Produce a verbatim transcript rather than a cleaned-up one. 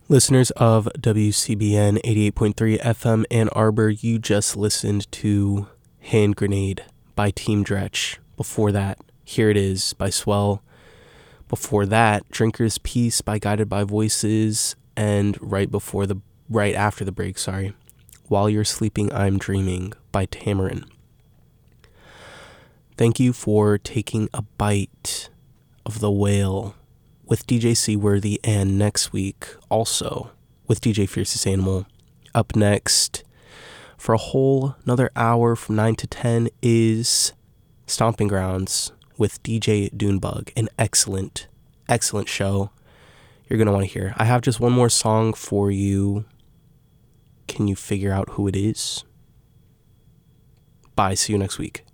Listeners of W C B N eighty-eight point three F M Ann Arbor, you just listened to Hand Grenade by Team Dretch. Before that, Here It Is by Swell. Before that, Drinker's Peace by Guided by Voices. And right before the, right after the break, sorry, While You're Sleeping, I'm Dreaming by Tamarin. Thank you for taking a bite of the whale with D J Seaworthy, and next week also with D J Fiercest Animal. Up next for a whole another hour from nine to ten is Stomping Grounds with D J Dunebug. An excellent, excellent show you're going to want to hear. I have just one more song for you. Can you figure out who it is? Bye. See you next week.